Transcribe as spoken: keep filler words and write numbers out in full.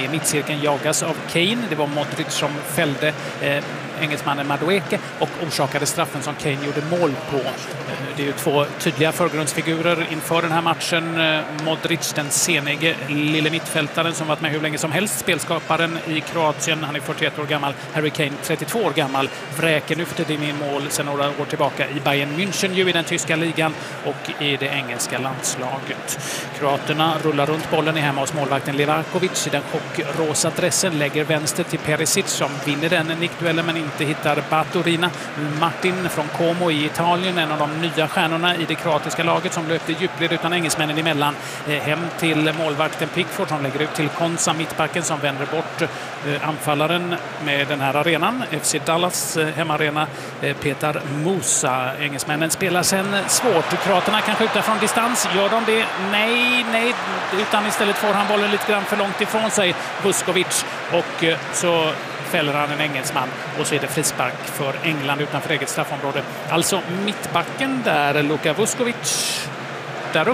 i mittcirkeln jagas av Kane. Det var Modric som fällde eh, engelsmannen Madueke och orsakade straffen som Kane gjorde mål på. Det är ju två tydliga förgrundsfigurer inför den här matchen. Modric, den senige lille mittfältaren som varit med hur länge som helst. Spelskaparen i Kroatien, han är fyrtioett år gammal. Harry Kane, trettiotvå år gammal. Vräker nu för tiden in mål sedan några år tillbaka i Bayern München ju i den tyska ligan och i det engelska landslaget. Kroaterna rullar runt bollen i hemma hos målvakten Livakovic i den chockrosa dressen. Lägger vänster till Perisic som vinner den nickduellen men inte hittar Baturina. Martin från Como i Italien, en av de nya stjärnorna i det kroatiska laget som löpte djupled utan engelsmännen emellan. Hem till målvakten Pickford som lägger ut till Konsa, mittbacken som vänder bort anfallaren med den här arenan. F C Dallas hemmaarena, Petar Musa. Engelsmännen spelar sen svårt. Kroaterna kan skjuta från distans. Gör de det? Nej, nej. Utan istället får han bollen lite grann för långt ifrån sig, Vuskovic. Och så fäller han en engelsman och så är det frispark för England utanför eget straffområde. Alltså mittbacken där, Luka Vuskovic.